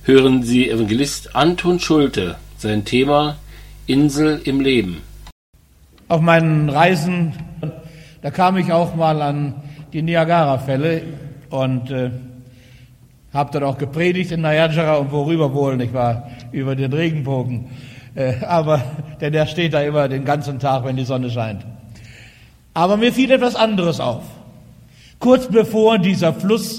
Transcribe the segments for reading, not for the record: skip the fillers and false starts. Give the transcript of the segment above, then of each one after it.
hören Sie Evangelist Anton Schulte, sein Thema Insel im Leben. Auf meinen Reisen, da kam ich auch mal an die Niagara-Fälle und habe dort auch gepredigt in Niagara und worüber wohl, nicht wahr, über den Regenbogen. Denn der steht da immer den ganzen Tag, wenn die Sonne scheint. Aber mir fiel etwas anderes auf. Kurz bevor dieser Fluss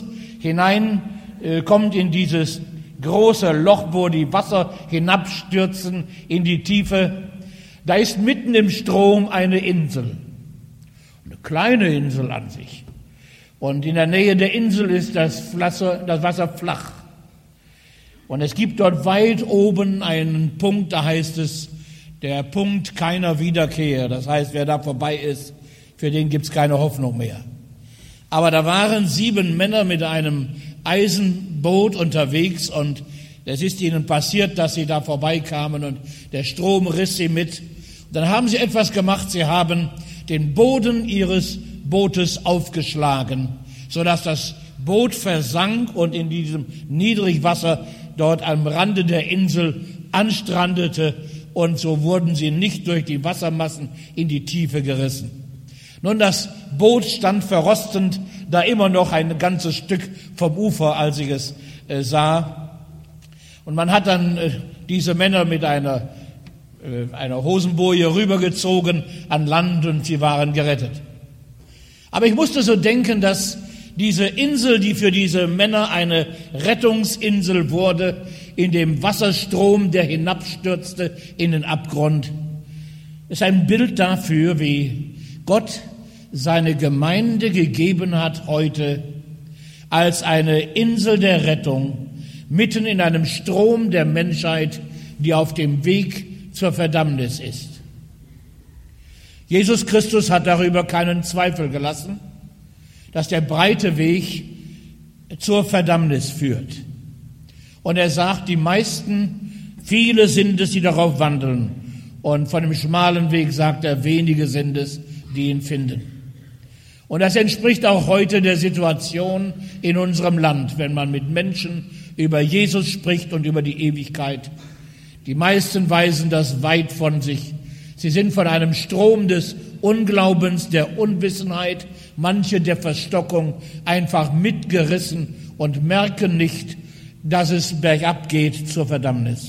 kommt in dieses große Loch, wo die Wasser hinabstürzen in die Tiefe, da ist mitten im Strom eine Insel. Eine kleine Insel an sich. Und in der Nähe der Insel ist das Wasser flach. Und es gibt dort weit oben einen Punkt, da heißt es, der Punkt keiner Wiederkehr. Das heißt, wer da vorbei ist, für den gibt's keine Hoffnung mehr. Aber da waren 7 Männer mit einem Eisenboot unterwegs und es ist ihnen passiert, dass sie da vorbeikamen und der Strom riss sie mit. Und dann haben sie etwas gemacht, sie haben den Boden ihres Bootes aufgeschlagen, sodass das Boot versank und in diesem Niedrigwasser dort am Rande der Insel anstrandete und so wurden sie nicht durch die Wassermassen in die Tiefe gerissen. Nun, das Boot stand verrostend da immer noch ein ganzes Stück vom Ufer, als ich es sah. Und man hat dann diese Männer mit einer Hosenboje rübergezogen an Land und sie waren gerettet. Aber ich musste so denken, dass diese Insel, die für diese Männer eine Rettungsinsel wurde, in dem Wasserstrom, der hinabstürzte in den Abgrund, ist ein Bild dafür, wie Gott seine Gemeinde gegeben hat heute als eine Insel der Rettung, mitten in einem Strom der Menschheit, die auf dem Weg zur Verdammnis ist. Jesus Christus hat darüber keinen Zweifel gelassen, dass der breite Weg zur Verdammnis führt. Und er sagt, viele sind es, die darauf wandeln. Und von dem schmalen Weg sagt er, wenige sind es, die ihn finden. Und das entspricht auch heute der Situation in unserem Land, wenn man mit Menschen über Jesus spricht und über die Ewigkeit. Die meisten weisen das weit von sich. Sie sind von einem Strom des Unglaubens, der Unwissenheit, manche der Verstockung einfach mitgerissen und merken nicht, dass es bergab geht zur Verdammnis.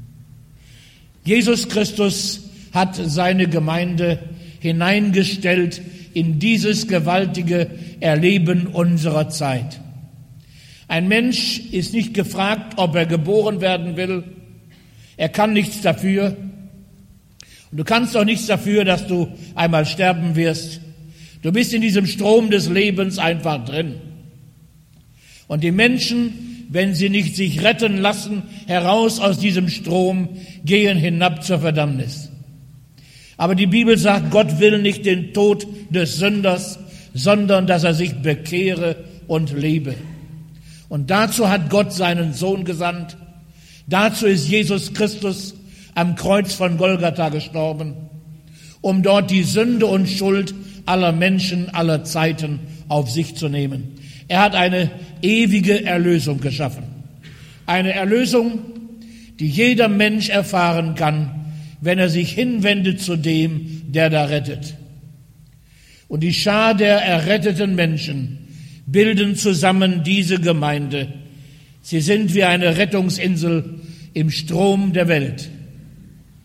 Jesus Christus hat seine Gemeinde hineingestellt in dieses gewaltige Erleben unserer Zeit. Ein Mensch ist nicht gefragt, ob er geboren werden will. Er kann nichts dafür. Und du kannst auch nichts dafür, dass du einmal sterben wirst. Du bist in diesem Strom des Lebens einfach drin. Und die Menschen, wenn sie nicht sich retten lassen, heraus aus diesem Strom, gehen hinab zur Verdammnis. Aber die Bibel sagt, Gott will nicht den Tod des Sünders, sondern dass er sich bekehre und lebe. Und dazu hat Gott seinen Sohn gesandt. Dazu ist Jesus Christus am Kreuz von Golgatha gestorben, um dort die Sünde und Schuld aller Menschen, aller Zeiten auf sich zu nehmen. Er hat eine ewige Erlösung geschaffen. Eine Erlösung, die jeder Mensch erfahren kann, wenn er sich hinwendet zu dem, der da rettet. Und die Schar der erretteten Menschen bilden zusammen diese Gemeinde. Sie sind wie eine Rettungsinsel im Strom der Welt.